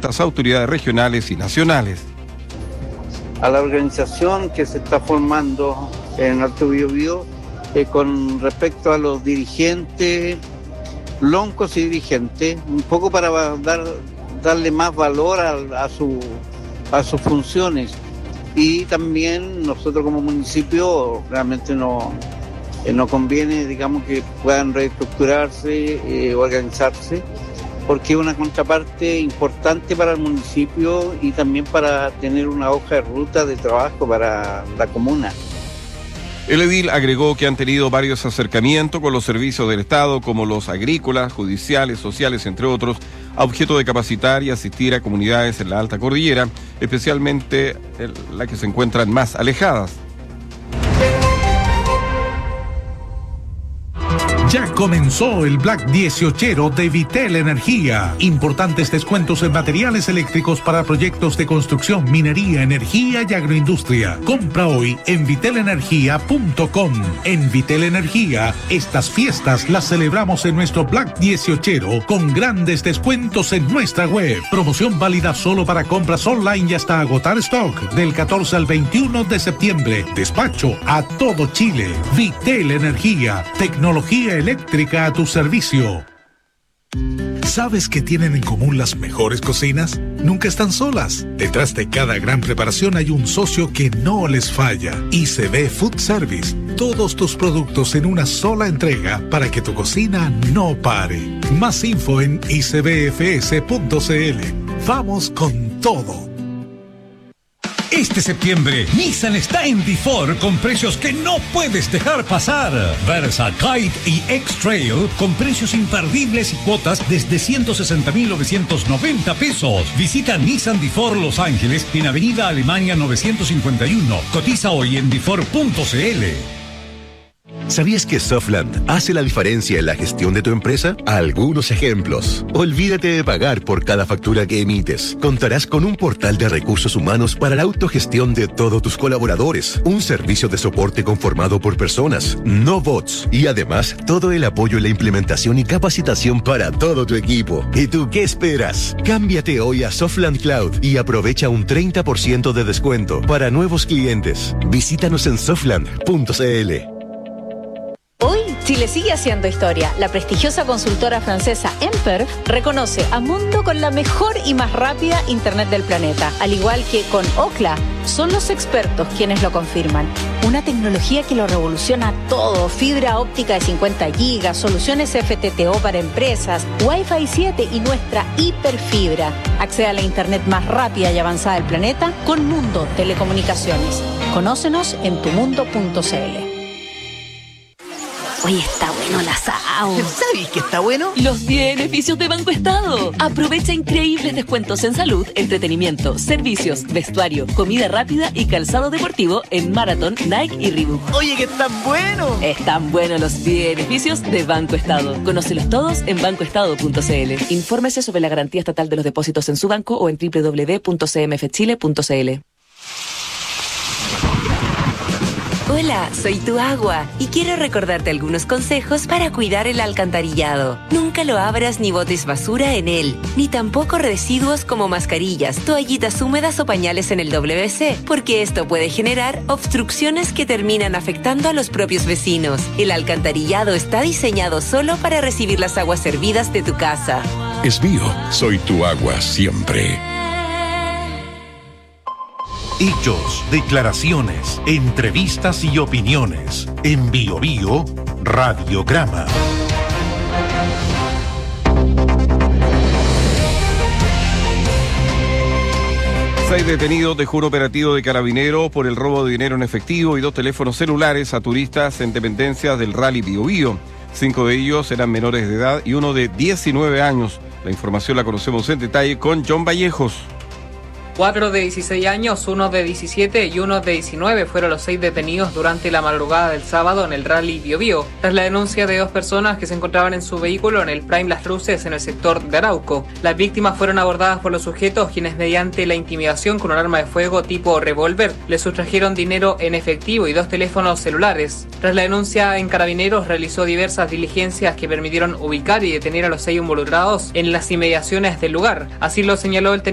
distintas autoridades regionales y nacionales. A la organización que se está formando en Alto Biobío con respecto a los dirigentes, loncos y dirigentes, un poco para darle más valor a sus funciones. Y también nosotros como municipio realmente no conviene, digamos, que puedan reestructurarse, organizarse, porque es una contraparte importante para el municipio y también para tener una hoja de ruta de trabajo para la comuna. El edil agregó que han tenido varios acercamientos con los servicios del Estado, como los agrícolas, judiciales, sociales, entre otros, a objeto de capacitar y asistir a comunidades en la Alta Cordillera, especialmente las que se encuentran más alejadas. Ya comenzó el Black 18 de Vitel Energía. Importantes descuentos en materiales eléctricos para proyectos de construcción, minería, energía y agroindustria. Compra hoy en vitelenergia.com. En Vitel Energía, estas fiestas las celebramos en nuestro Black 18 con grandes descuentos en nuestra web. Promoción válida solo para compras online y hasta agotar stock del 14 al 21 de septiembre. Despacho a todo Chile. Vitel Energía. Tecnología eléctrica a tu servicio. ¿Sabes qué tienen en común las mejores cocinas? Nunca están solas. Detrás de cada gran preparación hay un socio que no les falla. ICB Food Service. Todos tus productos en una sola entrega para que tu cocina no pare. Más info en icbfs.cl. Vamos con todo. Este septiembre, Nissan está en D4 con precios que no puedes dejar pasar. Versa, Kite y X-Trail con precios imperdibles y cuotas desde 160.990 pesos. Visita Nissan D4 Los Ángeles en Avenida Alemania 951. Cotiza hoy en d4.cl. ¿Sabías que Softland hace la diferencia en la gestión de tu empresa? Algunos ejemplos. Olvídate de pagar por cada factura que emites. Contarás con un portal de recursos humanos para la autogestión de todos tus colaboradores. Un servicio de soporte conformado por personas, no bots. Y además, todo el apoyo en la implementación y capacitación para todo tu equipo. ¿Y tú qué esperas? Cámbiate hoy a Softland Cloud y aprovecha un 30% de descuento para nuevos clientes. Visítanos en softland.cl. Hoy, Chile sigue haciendo historia. La prestigiosa consultora francesa Emper reconoce a Mundo con la mejor y más rápida Internet del planeta. Al igual que con Ookla, son los expertos quienes lo confirman. Una tecnología que lo revoluciona todo. Fibra óptica de 50 gigas, soluciones FTTO para empresas, Wi-Fi 7 y nuestra hiperfibra. Accede a la Internet más rápida y avanzada del planeta con Mundo Telecomunicaciones. Conócenos en tumundo.cl. Oye, está bueno el asado. ¿Sabes qué está bueno? Los beneficios de Banco Estado. Aprovecha increíbles descuentos en salud, entretenimiento, servicios, vestuario, comida rápida y calzado deportivo en Marathon, Nike y Reebok. Oye, que están buenos. Están buenos los beneficios de Banco Estado. Conócelos todos en bancoestado.cl. Infórmese sobre la garantía estatal de los depósitos en su banco o en www.cmfchile.cl. Hola, soy tu agua y quiero recordarte algunos consejos para cuidar el alcantarillado. Nunca lo abras ni botes basura en él, ni tampoco residuos como mascarillas, toallitas húmedas o pañales en el WC, porque esto puede generar obstrucciones que terminan afectando a los propios vecinos. El alcantarillado está diseñado solo para recibir las aguas servidas de tu casa. Es mío, soy tu agua siempre. Hechos, declaraciones, entrevistas y opiniones. En Bio Bio, Radiograma. Seis detenidos de juro operativo de Carabineros por el robo de dinero en efectivo y 2 teléfonos celulares a turistas en dependencias del Rally Bio Bio. 5 de ellos eran menores de edad y uno de 19 años. La información la conocemos en detalle con John Vallejos. 4 de 16 años, 1 de 17 y 1 de 19 fueron los 6 detenidos durante la madrugada del sábado en el Rally Bio Bio, tras la denuncia de 2 personas que se encontraban en su vehículo en el Prime Las Luces en el sector de Arauco. Las víctimas fueron abordadas por los sujetos, quienes mediante la intimidación con un arma de fuego tipo revólver les sustrajeron dinero en efectivo y 2 teléfonos celulares. Tras la denuncia, en Carabineros realizó diversas diligencias que permitieron ubicar y detener a los 6 involucrados en las inmediaciones del lugar. Así lo señaló el